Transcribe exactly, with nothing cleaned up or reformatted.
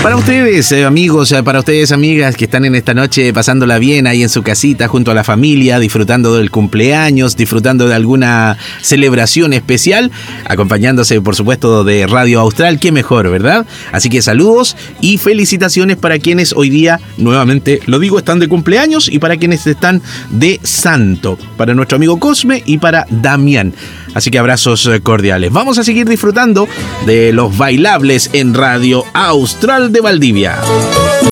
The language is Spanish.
Para ustedes, eh, amigos, eh, para ustedes, amigas, que están en esta noche pasándola bien ahí en su casita junto a la familia, disfrutando del cumpleaños, disfrutando de alguna celebración especial, acompañándose, por supuesto, de Radio Austral, qué mejor, ¿verdad? Así que saludos y felicitaciones para quienes hoy día, nuevamente lo digo, están de cumpleaños, y para quienes están de santo, para nuestro amigo Cosme y para Damián. Así que abrazos cordiales. Vamos a seguir disfrutando de los bailables en Radio Austral de Valdivia.